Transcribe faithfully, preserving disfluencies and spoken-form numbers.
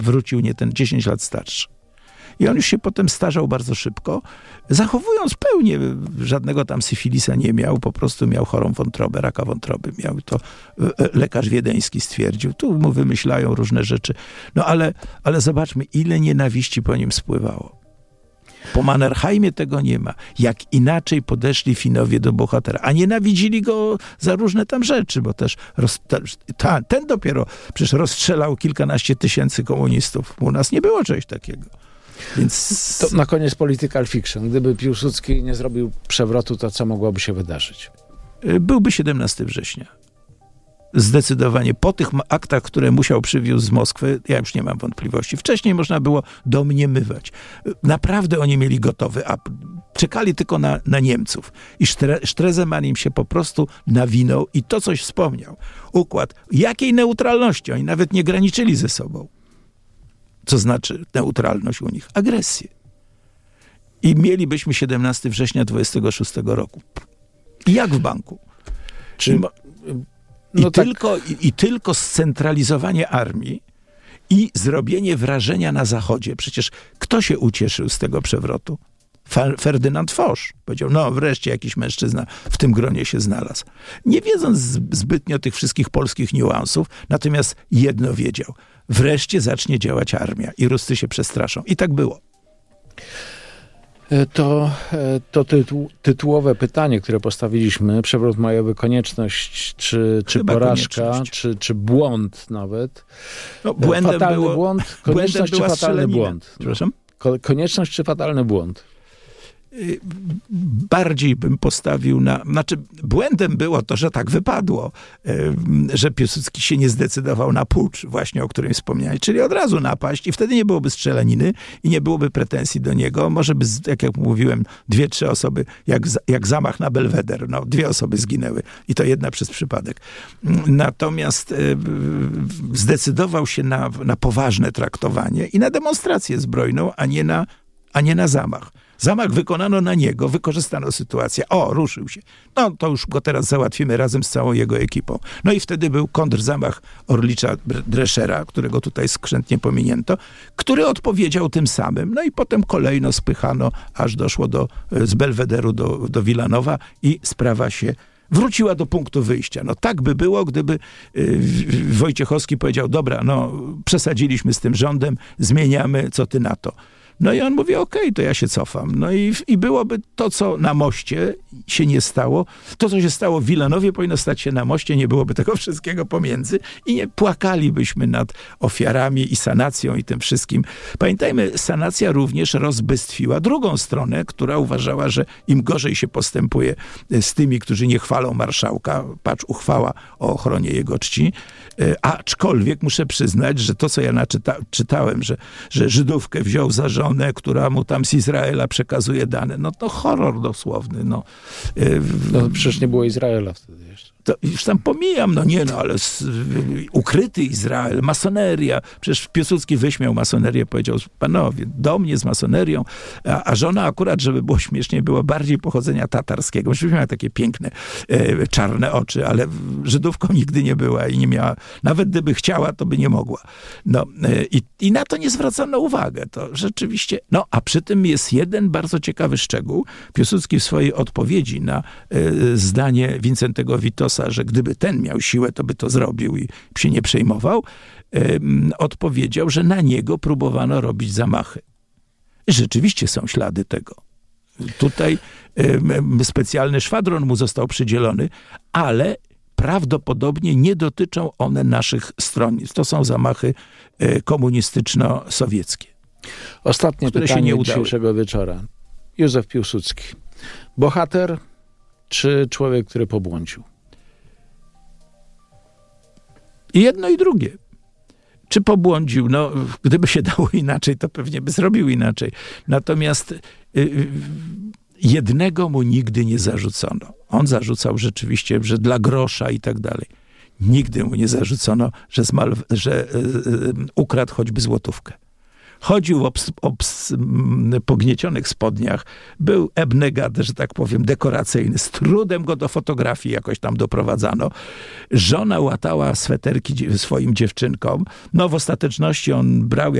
wrócił nie ten dziesięć lat starszy. I on już się potem starzał bardzo szybko, zachowując pełnię, żadnego tam syfilisa nie miał, po prostu miał chorą wątrobę, raka wątroby miał. To lekarz wiedeński stwierdził. Tu mu wymyślają różne rzeczy. No ale, ale zobaczmy, ile nienawiści po nim spływało. Po Mannerheimie tego nie ma. Jak inaczej podeszli Finowie do bohatera. A nienawidzili go za różne tam rzeczy, bo też roz, ta, ten dopiero przecież rozstrzelał kilkanaście tysięcy komunistów. U nas nie było czegoś takiego. Więc... To na koniec political fiction. Gdyby Piłsudski nie zrobił przewrotu, to co mogłoby się wydarzyć? Byłby siedemnastego września. Zdecydowanie po tych aktach, które musiał przywiózł z Moskwy, ja już nie mam wątpliwości. Wcześniej można było domniemywać. Naprawdę oni mieli gotowy, a czekali tylko na, na Niemców. I Stresemann im się po prostu nawinął i to coś wspomniał. Układ. Jakiej neutralności? Oni nawet nie graniczyli ze sobą. Co znaczy neutralność u nich? Agresję. I mielibyśmy siedemnastego września dwudziestego szóstego roku. I jak w banku. Czy... I, no i, tak. tylko, i, I tylko scentralizowanie armii i zrobienie wrażenia na Zachodzie. Przecież kto się ucieszył z tego przewrotu? Ferdynand Foch powiedział, no wreszcie jakiś mężczyzna w tym gronie się znalazł. Nie wiedząc zbytnio tych wszystkich polskich niuansów, natomiast jedno wiedział. Wreszcie zacznie działać armia i Ruscy się przestraszą. I tak było. To, to tytuł, tytułowe pytanie, które postawiliśmy, przewrót majowy, konieczność czy, czy porażka, czy, czy błąd nawet. No, błędem fatalny było, błąd, konieczność czy fatalny strzelanina. błąd? Przepraszam? Ko- konieczność czy fatalny błąd? Bardziej bym postawił na... Znaczy, błędem było to, że tak wypadło, że Piłsudski się nie zdecydował na pucz, właśnie o którym wspomniałeś, czyli od razu napaść i wtedy nie byłoby strzelaniny i nie byłoby pretensji do niego. Może by, jak, jak mówiłem, dwie, trzy osoby, jak, jak zamach na Belweder, no, dwie osoby zginęły i to jedna przez przypadek. Natomiast zdecydował się na, na poważne traktowanie i na demonstrację zbrojną, a nie na, a nie na zamach. Zamach wykonano na niego, wykorzystano sytuację. O, ruszył się. No, to już go teraz załatwimy razem z całą jego ekipą. No i wtedy był kontrzamach Orlicza Dreschera, którego tutaj skrzętnie pominięto, który odpowiedział tym samym. No i potem kolejno spychano, aż doszło do, z Belwederu do, do Wilanowa i sprawa się wróciła do punktu wyjścia. No tak by było, gdyby y, Wojciechowski powiedział, dobra, no przesadziliśmy z tym rządem, zmieniamy, co ty na to? No i on mówi, okej, okay, to ja się cofam. No i, i byłoby to, co na moście się nie stało. To, co się stało w Wilanowie, powinno stać się na moście. Nie byłoby tego wszystkiego pomiędzy i nie płakalibyśmy nad ofiarami i sanacją i tym wszystkim. Pamiętajmy, sanacja również rozbystwiła drugą stronę, która uważała, że im gorzej się postępuje z tymi, którzy nie chwalą marszałka, patrz, uchwała o ochronie jego czci. Aczkolwiek muszę przyznać, że to, co ja naczyta, czytałem, że, że Żydówkę wziął za żonę, która mu tam z Izraela przekazuje dane, no to horror dosłowny. No, no przecież nie było Izraela wtedy jeszcze. To już tam pomijam, no nie no, ale z, ukryty Izrael, masoneria. Przecież Piłsudski wyśmiał masonerię, powiedział, panowie, do mnie z masonerią, a, a żona akurat, żeby było śmieszniej, była bardziej pochodzenia tatarskiego. Rzeczywiście miała takie piękne, e, czarne oczy, ale Żydówką nigdy nie była i nie miała, nawet gdyby chciała, to by nie mogła. No e, i, i na to nie zwracano uwagę. To rzeczywiście, no a przy tym jest jeden bardzo ciekawy szczegół. Piłsudski w swojej odpowiedzi na e, zdanie Wincentego Witosa, że gdyby ten miał siłę, to by to zrobił i się nie przejmował, um, odpowiedział, że na niego próbowano robić zamachy. Rzeczywiście są ślady tego. Tutaj um, specjalny szwadron mu został przydzielony, ale prawdopodobnie nie dotyczą one naszych stronnic. To są zamachy e, komunistyczno-sowieckie. Ostatnie które pytanie się nie udały. dzisiejszego wieczora. Józef Piłsudski. Bohater czy człowiek, który pobłądził? I jedno i drugie. Czy pobłądził? No, gdyby się dało inaczej, to pewnie by zrobił inaczej. Natomiast y, jednego mu nigdy nie zarzucono. On zarzucał rzeczywiście, że dla grosza i tak dalej. Nigdy mu nie zarzucono, że, zmal, że y, y, ukradł choćby złotówkę. chodził w obs, obs, pogniecionych spodniach, był abnegat, że tak powiem, dekoracyjny. Z trudem go do fotografii jakoś tam doprowadzano. Żona łatała sweterki swoim dziewczynkom. No w ostateczności on brał